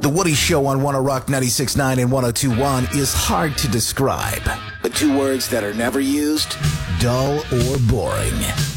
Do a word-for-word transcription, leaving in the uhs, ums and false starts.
The Woody Show on one oh Rock ninety-six point nine and one oh two point one is hard to describe. But two words that are never used, dull or boring.